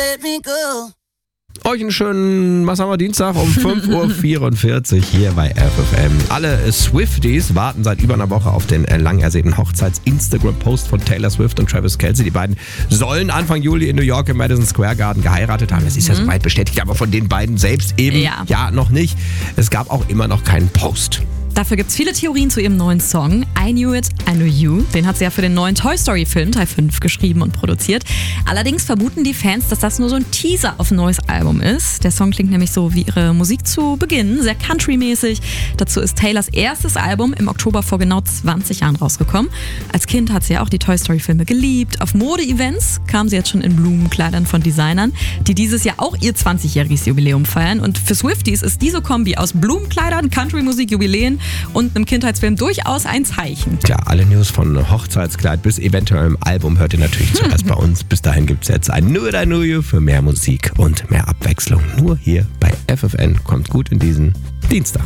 let me go. Euch einen schönen, was haben wir, Dienstag um 5.44 Uhr hier bei FFM. Alle Swifties warten seit über einer Woche auf den lang ersehnten Hochzeits-Instagram-Post von Taylor Swift und Travis Kelce. Die beiden sollen Anfang Juli in New York im Madison Square Garden geheiratet haben. Das ist ja soweit bestätigt, aber von den beiden selbst eben ja noch nicht. Es gab auch immer noch keinen Post. Dafür gibt es viele Theorien zu ihrem neuen Song I Knew It, I Knew You. Den hat sie ja für den neuen Toy Story Film Teil 5 geschrieben und produziert. Allerdings vermuten die Fans, dass das nur so ein Teaser auf ein neues Album ist. Der Song klingt nämlich so wie ihre Musik zu Beginn, sehr country-mäßig. Dazu ist Taylors erstes Album im Oktober vor genau 20 Jahren rausgekommen. Als Kind hat sie ja auch die Toy Story Filme geliebt. Auf Mode-Events kam sie jetzt schon in Blumenkleidern von Designern, die dieses Jahr auch ihr 20-jähriges Jubiläum feiern. Und für Swifties ist diese Kombi aus Blumenkleidern, Country-Musik, Jubiläen und einem Kindheitsfilm durchaus ein Zeichen. Tja, alle News von Hochzeitskleid bis eventuellem Album hört ihr natürlich zuerst bei uns. Bis dahin gibt es jetzt ein I Knew It, I Knew You für mehr Musik und mehr Abwechslung. Nur hier bei FFN. Kommt gut in diesen Dienstag.